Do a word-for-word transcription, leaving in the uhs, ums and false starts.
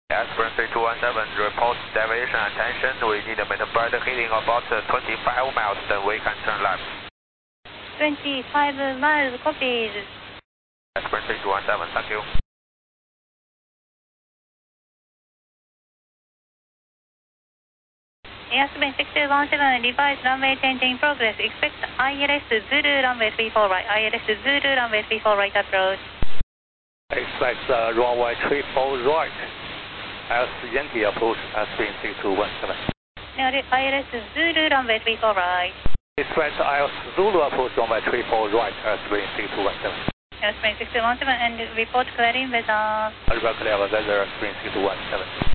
Aspirin three two one seven, report deviation attention. We need a metabird heading about twenty-five miles, then we can turn left. twenty-five miles, copies. Aspirin three two one seven, thank you. Aspirin six two one seven, revised runway change in progress. Expect I L S Zulu runway three four right. I L S Zulu runway three four right approach. Expect uh, runway three four right. As Yankee approach, Aspirin six two one seven. I L S Zulu runway three four right. Expect I L S Zulu approach runway three four right, Aspirin six two one seven. Aspirin six two one seven and report clearing weather. Report clear weather, Aspirin six two one seven.